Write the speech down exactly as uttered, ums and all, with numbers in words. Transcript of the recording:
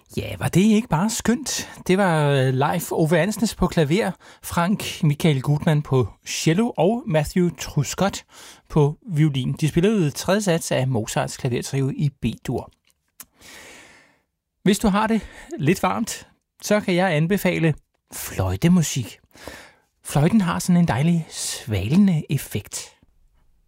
Ja, var det ikke bare skønt? Det var Leif Ove Andsnes på klaver, Frank Michael Gutmann på cello og Matthew Truscott på violin. De spillede tredje sats af Mozarts klavertrio i B-dur. Hvis du har det lidt varmt, så kan jeg anbefale fløjtemusik. Fløjten har sådan en dejlig svalende effekt.